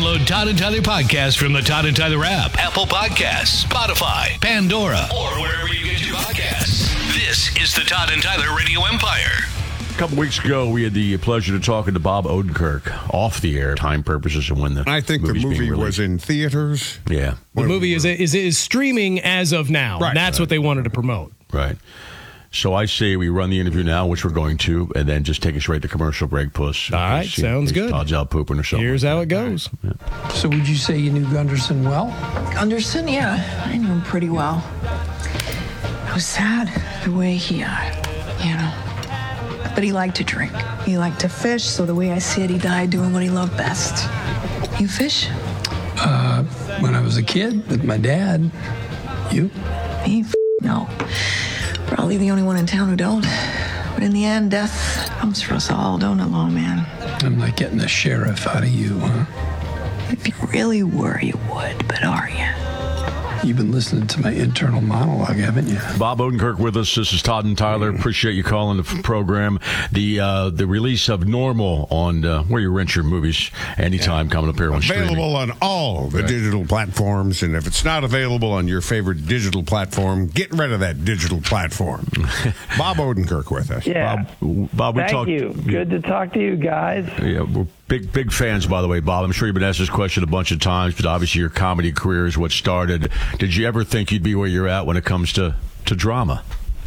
Download Todd and Tyler podcast from the Todd and Tyler app, Apple Podcasts, Spotify, Pandora, or wherever you get your podcasts. This is the Todd and Tyler Radio Empire. A couple weeks ago, we had the pleasure of talking to Bob Odenkirk off the air, time purposes, and when I think the movie was in theaters. Yeah. The movie is streaming as of now. Right, and that's what they wanted to promote. Right. So I say we run the interview now, which we're going to, and then just take us right to commercial break, Puss. All right, sounds good. Todd's out pooping or something. Here's how it goes. Yeah. So would you say you knew Gunderson well? Gunderson, yeah, I knew him pretty well. It was sad the way he, but he liked to drink. He liked to fish, so the way I see it, he died doing what he loved best. You fish? When I was a kid with my dad. You? Me? No. Probably the only one in town who don't. But in the end, death comes for us all, don't it, long man? I'm not getting the sheriff out of you, huh? If you really were, you would, but are you? You've been listening to my internal monologue, haven't you? Bob Odenkirk with us. This is Todd and Tyler. Appreciate you calling the program. The release of Normal on where you rent your movies anytime coming up here on streaming. Available on all the digital platforms, and if it's not available on your favorite digital platform, get rid of that digital platform. Bob Odenkirk with us. Yeah. Bob, we Thank talked. you. Good to talk to you guys. Yeah, we're big fans, by the way, Bob. I'm sure you've been asked this question a bunch of times, but obviously your comedy career is what started. Did you ever think you'd be where you're at when it comes to drama?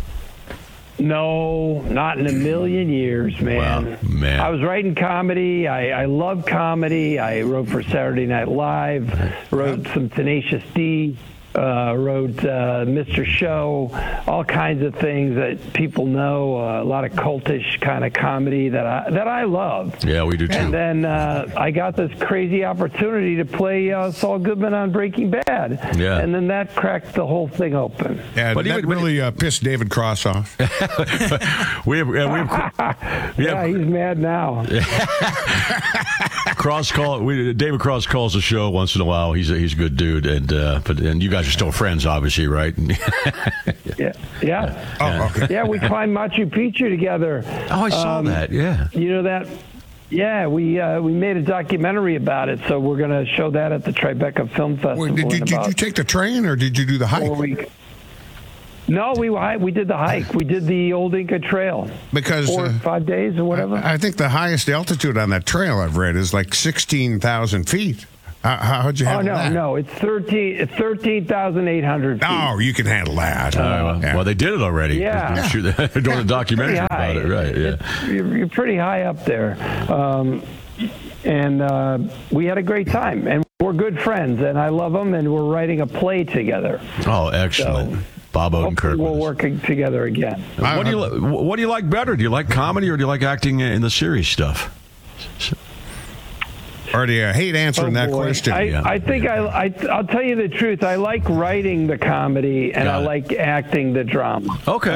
No, not in a million years, man. Wow, man. I was writing comedy. I love comedy. I wrote for Saturday Night Live, wrote some Tenacious D, wrote Mr. Show, all kinds of things that people know, a lot of cultish kind of comedy that I love. Yeah, we do too. And then I got this crazy opportunity to play Saul Goodman on Breaking Bad. Yeah. And then that cracked the whole thing open. Yeah, But that really pissed David Cross off. we have Yeah, he's mad now. David Cross calls the show once in a while. He's a good dude, and you guys are still friends, obviously, right? Yeah. Oh, okay. Yeah, we climbed Machu Picchu together. Oh, I saw that. Yeah. You know that? Yeah, we made a documentary about it, so we're going to show that at the Tribeca Film Festival. Wait, did you take the train or did you do the hike? 4 weeks. No, we did the hike. We did the Old Inca Trail. Because 4 or 5 days or whatever. I think the highest altitude on that trail I've read is like 16,000 feet. How'd you handle that? No, it's 13,800 feet. Oh, you can handle that. Well, they did it already. Yeah. They're doing a documentary about it, right? Yeah. You're pretty high up there. And we had a great time. And we're good friends, and I love them, and we're writing a play together. Oh, excellent. So, Bob hopefully Odenkirk. we'll work together again. What do you like better? Do you like comedy or do you like acting in the serious stuff? Or do you hate answering that question? I think I'll tell you the truth. I like writing the comedy, and I like acting the drama. Okay.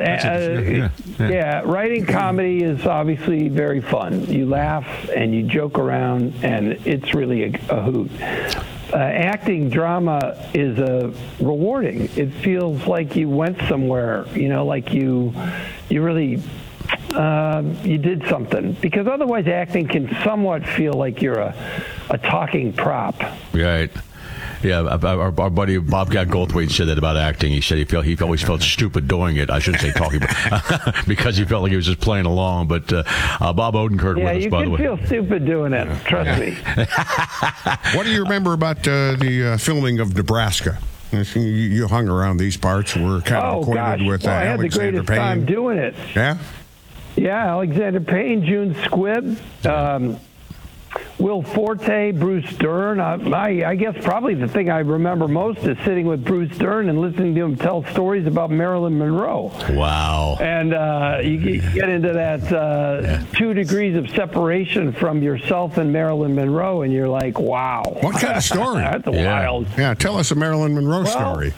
Yeah, writing comedy is obviously very fun. You laugh and you joke around, and it's really a hoot. Acting drama is rewarding. It feels like you went somewhere, like you really you did something. Because otherwise acting can somewhat feel like you're a talking prop. Right. Yeah, our buddy Bobcat Goldthwait said that about acting. He said he always felt stupid doing it. I shouldn't say talking, but because he felt like he was just playing along. But Bob Odenkirk with us, by the way. Yeah, you can feel stupid doing it. Trust me. What do you remember about the filming of Nebraska? You hung around these parts. We're kind of acquainted with I had the Alexander greatest time Payne. doing it. Yeah? Yeah, Alexander Payne, June Squibb, Will Forte, Bruce Dern. I guess probably the thing I remember most is sitting with Bruce Dern and listening to him tell stories about Marilyn Monroe. Wow. And you get into that 2 degrees of separation from yourself and Marilyn Monroe, and you're like, wow. What kind of story? That's wild. Yeah, tell us a Marilyn Monroe story.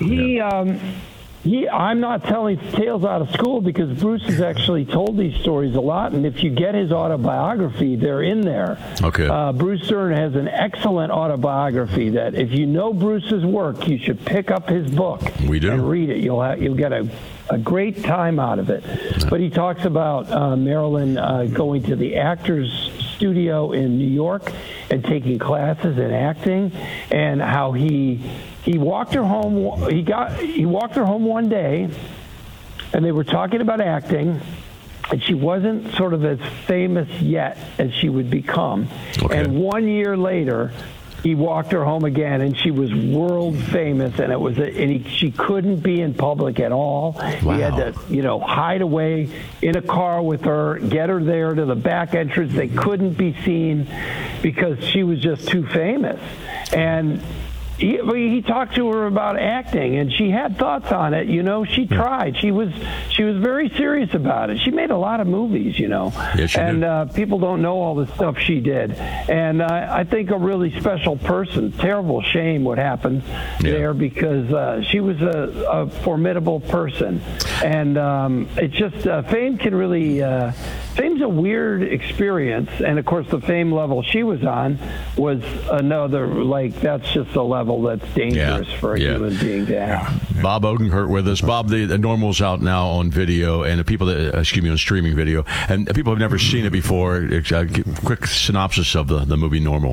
I'm not telling tales out of school because Bruce has actually told these stories a lot, and if you get his autobiography, they're in there. Okay. Bruce Dern has an excellent autobiography that if you know Bruce's work, you should pick up his book. We do. And read it. You'll get a great time out of it. But he talks about Marilyn going to the Actors studio in New York and taking classes in acting, and how he walked her home. He walked her home one day, and they were talking about acting. And she wasn't sort of as famous yet as she would become. Okay. And 1 year later, he walked her home again, and she was world famous. And it was she couldn't be in public at all. Wow. He had to, hide away in a car with her, get her there to the back entrance. They couldn't be seen because she was just too famous. And he talked to her about acting, and she had thoughts on it. She tried. She was very serious about it. She made a lot of movies, Yes, she did. and people don't know all the stuff she did. And I think a really special person. Terrible shame what happened there, because she was a formidable person. And it's just fame can really. Fame's a weird experience, and of course the fame level she was on was another, that's just a level that's dangerous for a human being to have. Bob Odenkirk with us. Bob, the Normal's out now on video, and the people that, on streaming video, and people have never seen it before. Quick synopsis of the movie Normal.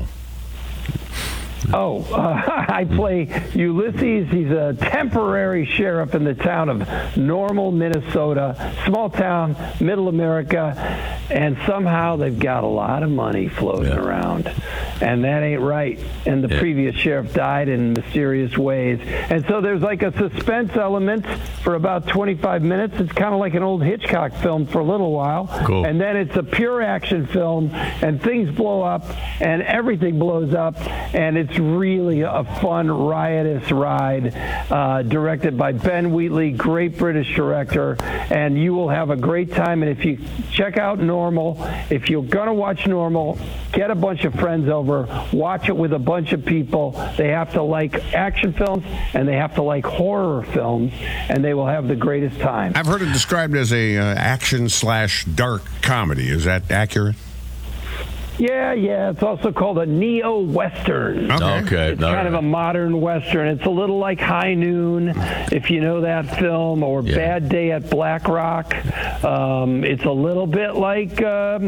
I play Ulysses. He's a temporary sheriff in the town of Normal, Minnesota, small town, middle America, and somehow they've got a lot of money floating around, and that ain't right. And the previous sheriff died in mysterious ways, and so there's like a suspense element for about 25 minutes. It's kind of like an old Hitchcock film for a little while, and then it's a pure action film, and things blow up, and everything blows up, and it's really a fun, riotous ride, directed by Ben Wheatley, great British director, and you will have a great time. And if you check out Normal, if you're going to watch Normal, get a bunch of friends over, watch it with a bunch of people. They have to like action films, and they have to like horror films, and they will have the greatest time. I've heard it described as a action/dark comedy. Is that accurate? Yeah. It's also called a neo-Western. Okay. It's kind of a modern Western. It's a little like High Noon, if you know that film, or Bad Day at Black Rock. It's a little bit like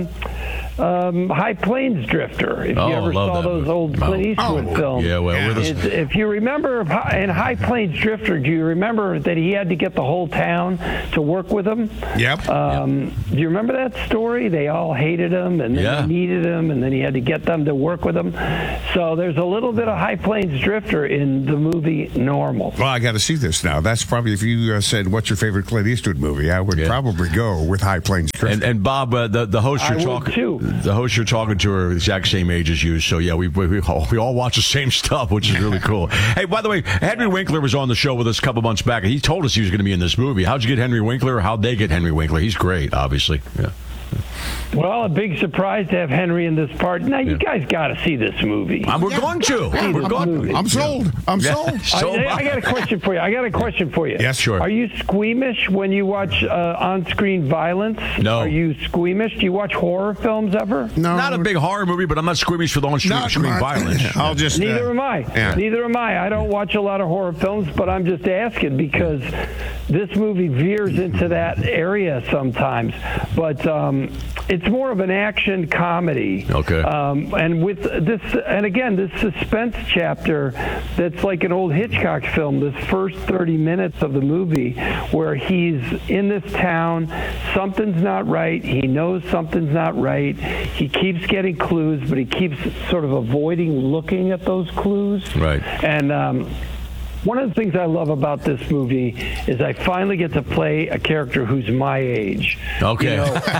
High Plains Drifter, if you ever saw those old Clint Eastwood films. Yeah, well, if you remember in High Plains Drifter, do you remember that he had to get the whole town to work with him? Yep. Do you remember that story? They all hated him, and then they needed him, and then he had to get them to work with him. So there's a little bit of High Plains Drifter in the movie Normal. Well, I got to see this now. That's probably, if you said, what's your favorite Clint Eastwood movie, I would probably go with High Plains Drifter. And Bob, the host you're talking to are the exact same age as you, so we all watch the same stuff, which is really cool. Hey, by the way, Henry Winkler was on the show with us a couple months back, and he told us he was going to be in this movie. How'd you get Henry Winkler? How'd they get Henry Winkler? He's great, obviously. Yeah. Well, a big surprise to have Henry in this part. Now, you guys got to see this movie. We're going to. I'm sold. I'm sold. I got a question for you. Yes, sure. Are you squeamish when you watch on-screen violence? No. Are you squeamish? Do you watch horror films ever? No. Not a big horror movie, but I'm not squeamish for the on-screen violence. I'll just. Neither am I. Yeah. Neither am I. I don't watch a lot of horror films, but I'm just asking because this movie veers into that area sometimes. But it's more of an action comedy. Okay. And with this, and again, this suspense chapter that's like an old Hitchcock film, this first 30 minutes of the movie where he's in this town, something's not right, he knows something's not right, he keeps getting clues, but he keeps sort of avoiding looking at those clues. Right. And one of the things I love about this movie is I finally get to play a character who's my age. Okay.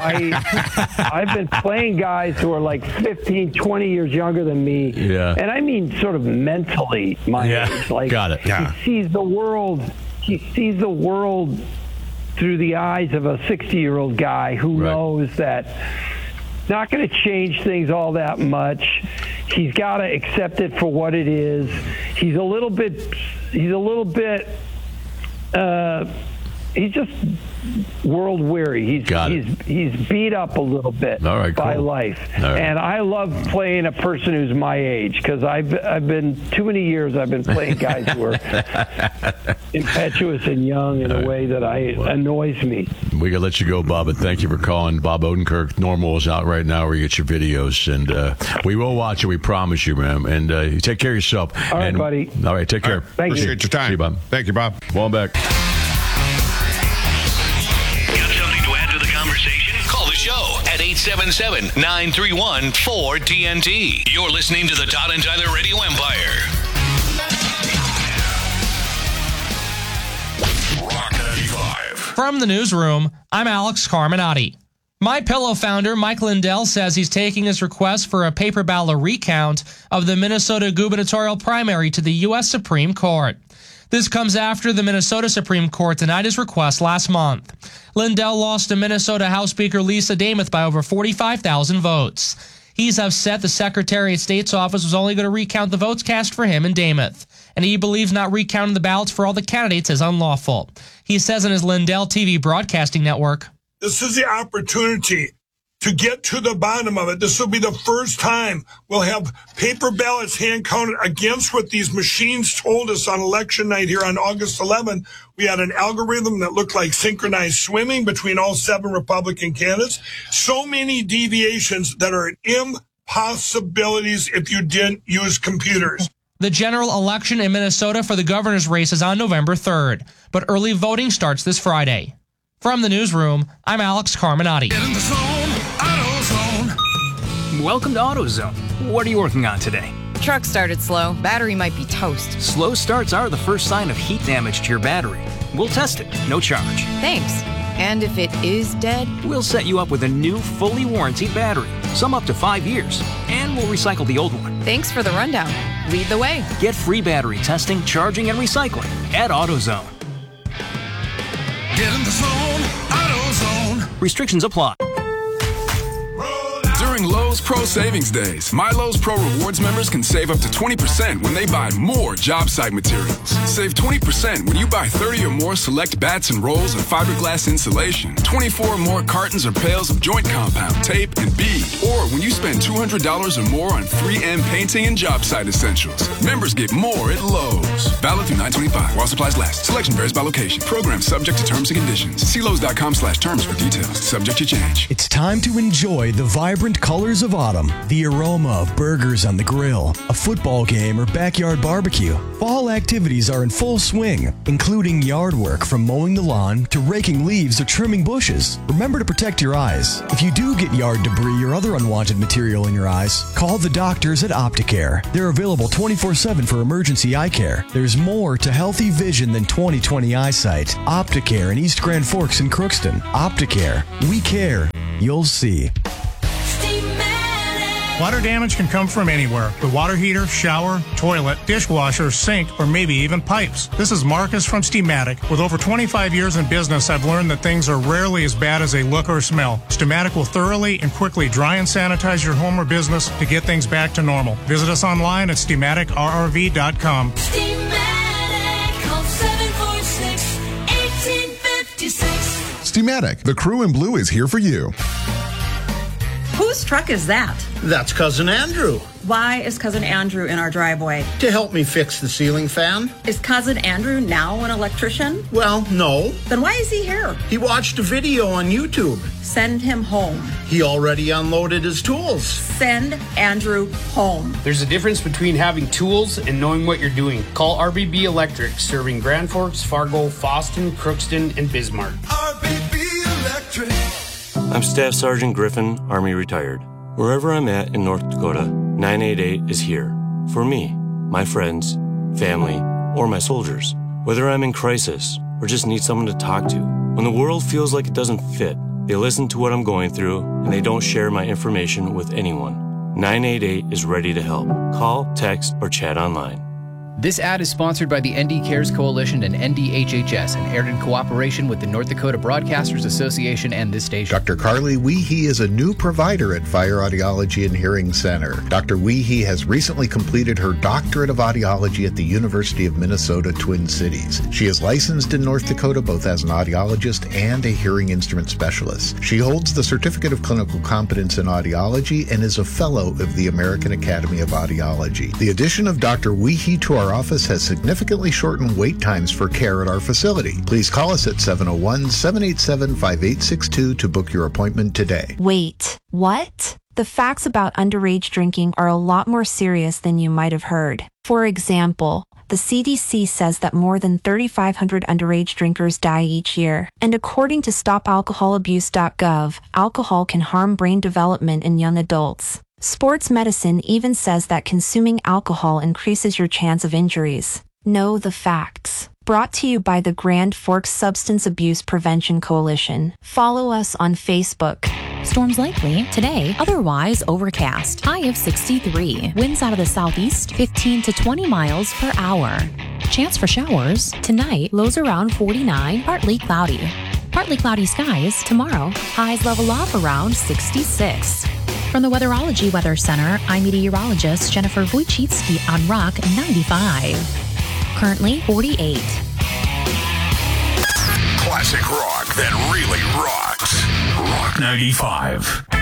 I've been playing guys who are like 15, 20 years younger than me. Yeah. And I mean sort of mentally my age. Like, got it. Yeah. He sees the world through the eyes of a 60-year-old guy who knows that not going to change things all that much. He's got to accept it for what it is. He's a little bit just world weary. Got it. He's beat up a little bit by life. And I love playing a person who's my age, because I've been too many years I've been playing guys who are impetuous and young in a way that annoys me. We gotta let you go, Bob, and thank you for calling. Bob Odenkirk, Normal is out right now where you get your videos, and we will watch it, we promise you, man. And you take care of yourself. All right, buddy. All right, take care. Thank you. Appreciate your time. See you, Bob. Thank you, Bob. Well, I'm back. Got something to add to the conversation? Call the show at 877-931-4TNT. You're listening to the Todd and Tyler Radio Empire. Rock 95. From the newsroom, I'm Alex Carminati. MyPillow founder Mike Lindell says he's taking his request for a paper ballot recount of the Minnesota gubernatorial primary to the U.S. Supreme Court. This comes after the Minnesota Supreme Court denied his request last month. Lindell lost to Minnesota House Speaker Lisa Dameth by over 45,000 votes. He's upset the Secretary of State's office was only going to recount the votes cast for him and Dameth, and he believes not recounting the ballots for all the candidates is unlawful. He says on his Lindell TV broadcasting network, "This is the opportunity to get to the bottom of it. This will be the first time we'll have paper ballots hand counted against what these machines told us on election night here on August 11th. We had an algorithm that looked like synchronized swimming between all 7 Republican candidates. So many deviations that are impossibilities if you didn't use computers." The general election in Minnesota for the governor's race is on November 3rd, but early voting starts this Friday. From the newsroom, I'm Alex Carminati. Get in the zone, AutoZone. Welcome to AutoZone. What are you working on today? Truck started slow. Battery might be toast. Slow starts are the first sign of heat damage to your battery. We'll test it, no charge. Thanks. And if it is dead? We'll set you up with a new, fully warranted battery, some up to 5 years, and we'll recycle the old one. Thanks for the rundown. Lead the way. Get free battery testing, charging, and recycling at AutoZone. Get in the zone, AutoZone. Restrictions apply. During Lowe's Pro Savings Days, My Lowe's Pro Rewards members can save up to 20% when they buy more job site materials. Save 20% when you buy 30 or more select bats and rolls of fiberglass insulation, 24 or more cartons or pails of joint compound, tape, and bead. Or when you spend $200 or more on 3M painting and job site essentials. Members get more at Lowe's. Valid through 9/25 while supplies last. Selection varies by location. Program subject to terms and conditions. See Lowe's.com/terms for details. Subject to change. It's time to enjoy the vibrant colors of autumn, the aroma of burgers on the grill, a football game, or backyard barbecue. Fall activities are in full swing, including yard work from mowing the lawn to raking leaves or trimming bushes. Remember to protect your eyes. If you do get yard debris or other unwanted material in your eyes, call the doctors at Opticare. They're available 24/7 for emergency eye care. There's more to healthy vision than 20/20 eyesight. Opticare in East Grand Forks and Crookston. Opticare. We care. You'll see. Water damage can come from anywhere. The water heater, shower, toilet, dishwasher, sink, or maybe even pipes. This is Marcus from Steamatic. With over 25 years in business, I've learned that things are rarely as bad as they look or smell. Steamatic will thoroughly and quickly dry and sanitize your home or business to get things back to normal. Visit us online at SteamaticRRV.com. Steamatic, call 746-1856. Steamatic, the crew in blue is here for you. Whose truck is that? That's Cousin Andrew. Why is Cousin Andrew in our driveway? To help me fix the ceiling fan. Is Cousin Andrew now an electrician? Well, no. Then why is he here? He watched a video on YouTube. Send him home. He already unloaded his tools. Send Andrew home. There's a difference between having tools and knowing what you're doing. Call RBB Electric, serving Grand Forks, Fargo, Fosston, Crookston, and Bismarck. RBB Electric. I'm Staff Sergeant Griffin, Army retired. Wherever I'm at in North Dakota, 988 is here. For me, my friends, family, or my soldiers. Whether I'm in crisis or just need someone to talk to. When the world feels like it doesn't fit, they listen to what I'm going through and they don't share my information with anyone. 988 is ready to help. Call, text, or chat online. This ad is sponsored by the ND Cares Coalition and NDHHS and aired in cooperation with the North Dakota Broadcasters Association and this station. Dr. Carly Weehee is a new provider at Fire Audiology and Hearing Center. Dr. Weehee has recently completed her doctorate of audiology at the University of Minnesota, Twin Cities. She is licensed in North Dakota both as an audiologist and a hearing instrument specialist. She holds the Certificate of Clinical Competence in Audiology and is a fellow of the American Academy of Audiology. The addition of Dr. Weehee to our office has significantly shortened wait times for care at our facility. Please call us at 701-787-5862 to book your appointment today. Wait, what? The facts about underage drinking are a lot more serious than you might have heard. For example, the CDC says that more than 3,500 underage drinkers die each year. And according to StopAlcoholAbuse.gov, alcohol can harm brain development in young adults. Sports medicine even says that consuming alcohol increases your chance of injuries. Know the facts. Brought to you by the Grand Forks Substance Abuse Prevention Coalition. Follow us on Facebook. Storms likely today, otherwise overcast. High of 63. Winds out of the southeast, 15 to 20 miles per hour. Chance for showers tonight, lows around 49, partly cloudy. Partly cloudy skies tomorrow, highs level off around 66. From the Weatherology Weather Center, I'm meteorologist Jennifer Wojcicki on Rock 95. Currently 48. Classic rock that really rocks. Rock 95.